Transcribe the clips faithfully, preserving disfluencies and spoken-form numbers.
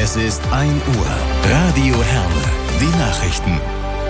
Es ist ein Uhr. Radio Herne. Die Nachrichten.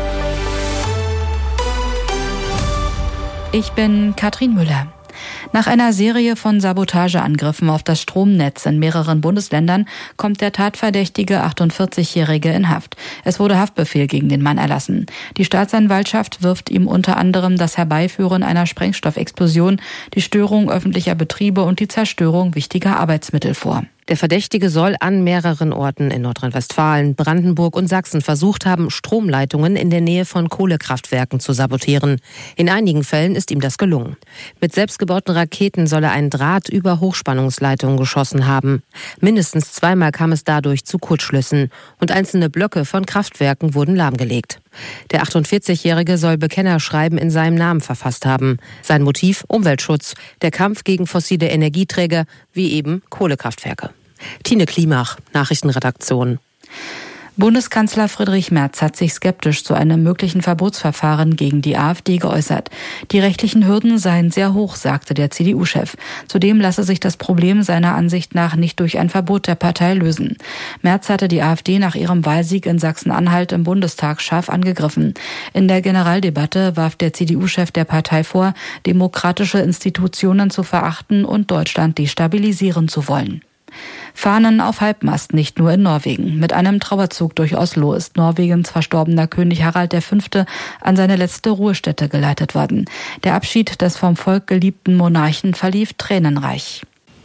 Ich bin Katrin Müller. Nach einer Serie von Sabotageangriffen auf das Stromnetz in mehreren Bundesländern kommt der Tatverdächtige achtundvierzigjährige in Haft. Es wurde Haftbefehl gegen den Mann erlassen. Die Staatsanwaltschaft wirft ihm unter anderem das Herbeiführen einer Sprengstoffexplosion, die Störung öffentlicher Betriebe und die Zerstörung wichtiger Arbeitsmittel vor. Der Verdächtige soll an mehreren Orten in Nordrhein-Westfalen, Brandenburg und Sachsen versucht haben, Stromleitungen in der Nähe von Kohlekraftwerken zu sabotieren. In einigen Fällen ist ihm das gelungen. Mit selbstgebauten Raketen soll er einen Draht über Hochspannungsleitungen geschossen haben. Mindestens zweimal kam es dadurch zu Kurzschlüssen und einzelne Blöcke von Kraftwerken wurden lahmgelegt. Der achtundvierzigjährige soll Bekennerschreiben in seinem Namen verfasst haben. Sein Motiv: Umweltschutz, der Kampf gegen fossile Energieträger wie eben Kohlekraftwerke. Tine Klimach, Nachrichtenredaktion. Bundeskanzler Friedrich Merz hat sich skeptisch zu einem möglichen Verbotsverfahren gegen die AfD geäußert. Die rechtlichen Hürden seien sehr hoch, sagte der C D U-Chef. Zudem lasse sich das Problem seiner Ansicht nach nicht durch ein Verbot der Partei lösen. Merz hatte die AfD nach ihrem Wahlsieg in Sachsen-Anhalt im Bundestag scharf angegriffen. In der Generaldebatte warf der C D U-Chef der Partei vor, demokratische Institutionen zu verachten und Deutschland destabilisieren zu wollen. Fahnen auf Halbmast, nicht nur in Norwegen. Mit einem Trauerzug durch Oslo ist Norwegens verstorbener König Harald der Fünfte an seine letzte Ruhestätte geleitet worden. Der Abschied des vom Volk geliebten Monarchen verlief tränenreich.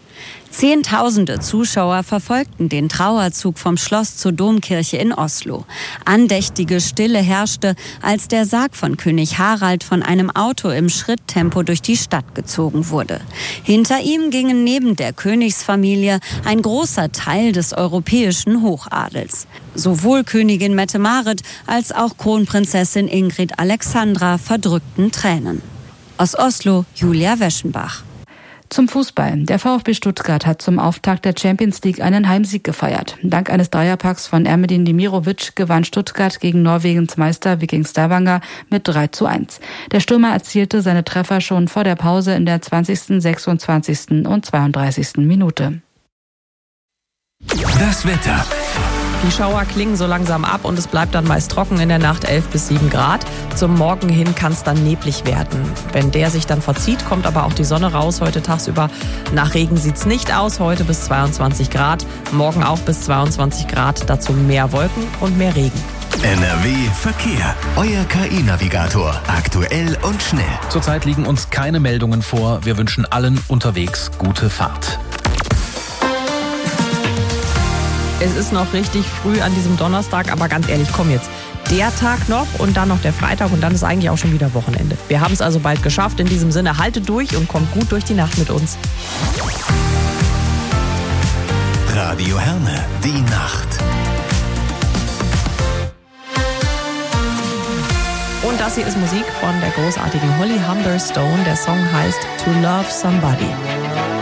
Zehntausende Zuschauer verfolgten den Trauerzug vom Schloss zur Domkirche in Oslo. Andächtige Stille herrschte, als der Sarg von König Harald von einem Auto im Schritttempo durch die Stadt gezogen wurde. Hinter ihm gingen neben der Königsfamilie ein großer Teil des europäischen Hochadels. Sowohl Königin Mette-Marit als auch Kronprinzessin Ingrid Alexandra verdrückten Tränen. Aus Oslo, Julia Weschenbach. Zum Fußball. Der VfB Stuttgart hat zum Auftakt der Champions League einen Heimsieg gefeiert. Dank eines Dreierpacks von Ermedin Demirovic gewann Stuttgart gegen Norwegens Meister Viking Stavanger mit drei zu eins. Der Stürmer erzielte seine Treffer schon vor der Pause in der zwanzigsten, sechsundzwanzigsten und zweiunddreißigsten Minute. Das Wetter. Die Schauer klingen so langsam ab und es bleibt dann meist trocken in der Nacht elf bis sieben Grad. Zum Morgen hin kann es dann neblig werden. Wenn der sich dann verzieht, kommt aber auch die Sonne raus. Heute tagsüber nach Regen sieht es nicht aus. Heute bis zweiundzwanzig Grad. Morgen auch bis zweiundzwanzig Grad. Dazu mehr Wolken und mehr Regen. N R W Verkehr. Euer K I-Navigator. Aktuell und schnell. Zurzeit liegen uns keine Meldungen vor. Wir wünschen allen unterwegs gute Fahrt. Es ist noch richtig früh an diesem Donnerstag, aber ganz ehrlich, komm jetzt. Der Tag noch und dann noch der Freitag und dann ist eigentlich auch schon wieder Wochenende. Wir haben es also bald geschafft. In diesem Sinne, haltet durch und kommt gut durch die Nacht mit uns. Radio Herne, die Nacht. Und das hier ist Musik von der großartigen Holly Humberstone. Der Song heißt To Love Somebody.